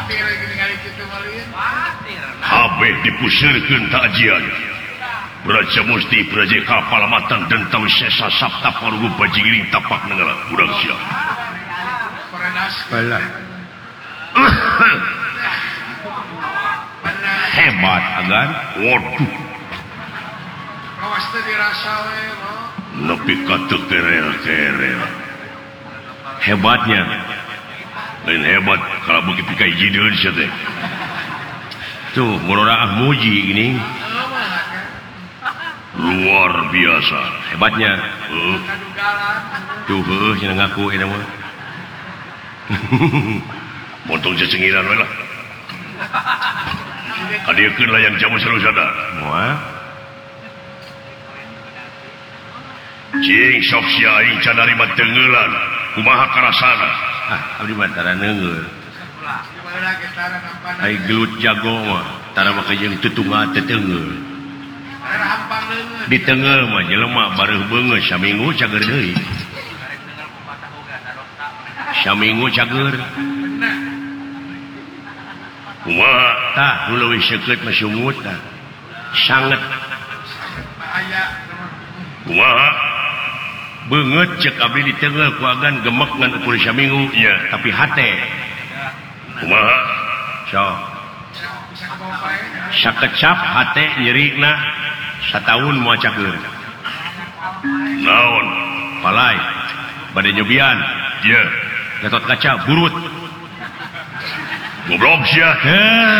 Habeh dipusirkeun tajian Praja Musti Praja Kapalamatan Dentau Sesa Sabta Parugu Bajigiring Tapak Nenggala urang sia Balah. Hebat agan waduh nepi ka teu kerel hebatnya lain hebat kalau begitu kai jideun sia teh tuh murah muji ini luar biasa hebatnya tuh cenah ngaku eta mah montong cecengiran we lah adiekeun layang jamu sarusada moal cing sok sia aing can narima teungeulan kumaha karasana abdi mah tara neungeul ai gelut jago mah tara mah jeung tutunga teh teungeul di teungeul mah jelema bareuh beungeut saminggu cager deui saminggu cager kumaha tah nu leuwih seukeut mah sungut tah sanget kumaha beungeut ceuk abdi di teungeul ku agan gemek ngan ukur saminggu nya tapi hate kumaha sok sakecap hate nyerina sataun moal cager naon palai bade nyobian ieu gatot kaca burut goblok sia